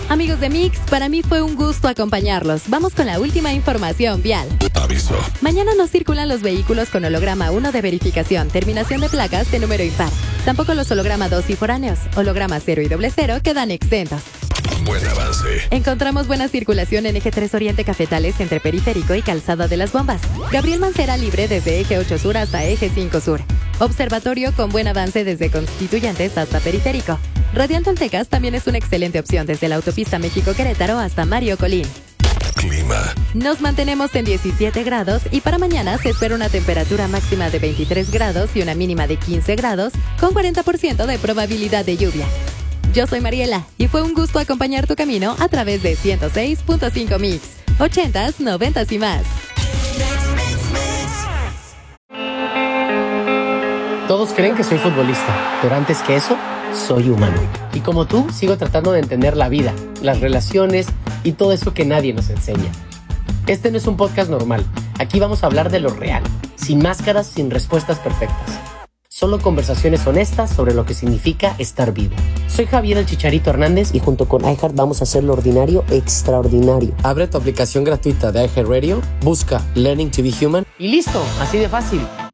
Amigos de Mix, para mí fue un gusto acompañarlos. Vamos con la última información vial. Aviso. Mañana no circulan los vehículos con holograma 1 de verificación, terminación de placas de número impar. Tampoco los holograma 2 y foráneos. Holograma 0 y 00 quedan exentos. Buen avance. Encontramos buena circulación en Eje 3 Oriente Cafetales entre Periférico y Calzada de las Bombas. Gabriel Mancera libre desde Eje 8 Sur hasta Eje 5 Sur. Observatorio con buen avance desde Constituyentes hasta Periférico. Radial Toltecas también es una excelente opción desde la autopista México-Querétaro hasta Mario Colín. Clima. Nos mantenemos en 17 grados y para mañana se espera una temperatura máxima de 23 grados y una mínima de 15 grados con 40% de probabilidad de lluvia. Yo soy Mariela y fue un gusto acompañar tu camino a través de 106.5 Mix, 80s, 90s y más. Todos creen que soy futbolista, pero antes que eso, soy humano. Y como tú, sigo tratando de entender la vida, las relaciones y todo eso que nadie nos enseña. Este no es un podcast normal. Aquí vamos a hablar de lo real, sin máscaras, sin respuestas perfectas. Solo conversaciones honestas sobre lo que significa estar vivo. Soy Javier el Chicharito Hernández y junto con iHeart vamos a hacer lo ordinario extraordinario. Abre tu aplicación gratuita de iHeartRadio, busca Learning to be Human y listo, así de fácil.